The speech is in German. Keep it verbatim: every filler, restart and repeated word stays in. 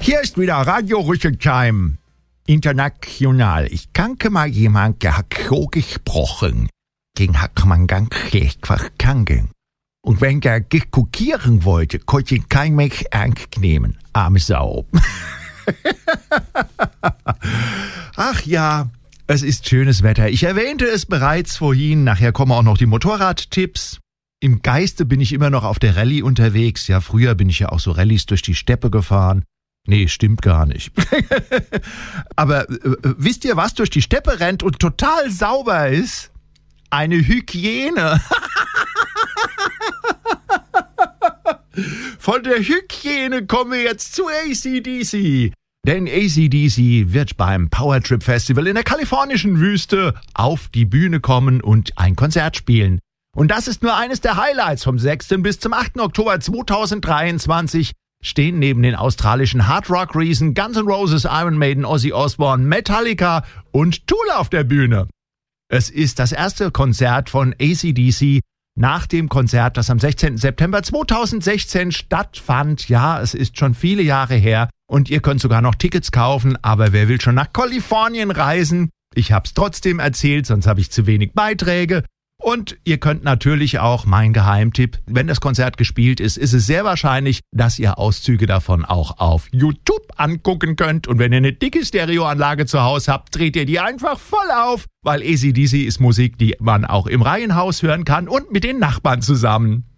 Hier ist wieder Radio Rüsselsheim International. Ich kannte mal jemand, der hat so gesprochen. Den hat man ganz schlecht verstanden. Und wenn der diskutieren wollte, konnte ihn kein Mensch ernst nehmen. Arme Sau. Ach ja, es ist schönes Wetter. Ich erwähnte es bereits vorhin. Nachher kommen auch noch die Motorradtipps. Im Geiste bin ich immer noch auf der Rallye unterwegs. Ja, früher bin ich ja auch so Rallyes durch die Steppe gefahren. Nee, stimmt gar nicht. Aber äh, wisst ihr, was durch die Steppe rennt und total sauber ist? Eine Hygiene. Von der Hygiene kommen wir jetzt zu A C D C. Denn A C D C wird beim Powertrip Festival in der kalifornischen Wüste auf die Bühne kommen und ein Konzert spielen. Und das ist nur eines der Highlights. Vom sechsten bis zum achten Oktober zweitausenddreiundzwanzig stehen neben den australischen Hard Rock Riesen Guns N' Roses, Iron Maiden, Ozzy Osbourne, Metallica und Tool auf der Bühne. Es ist das erste Konzert von A C D C nach dem Konzert, das am sechzehnten September zweitausendsechzehn stattfand. Ja, es ist schon viele Jahre her und ihr könnt sogar noch Tickets kaufen, aber wer will schon nach Kalifornien reisen? Ich hab's trotzdem erzählt, sonst habe ich zu wenig Beiträge. Und ihr könnt natürlich auch, mein Geheimtipp, wenn das Konzert gespielt ist, ist es sehr wahrscheinlich, dass ihr Auszüge davon auch auf YouTube angucken könnt. Und wenn ihr eine dicke Stereoanlage zu Hause habt, dreht ihr die einfach voll auf, weil A C D C ist Musik, die man auch im Reihenhaus hören kann und mit den Nachbarn zusammen.